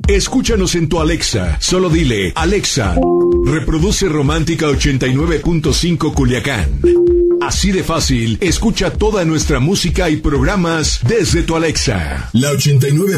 Escúchanos en tu Alexa. Solo dile, Alexa, reproduce Romántica 89.5 Culiacán. Así de fácil, escucha toda nuestra música y programas desde tu Alexa. La 89.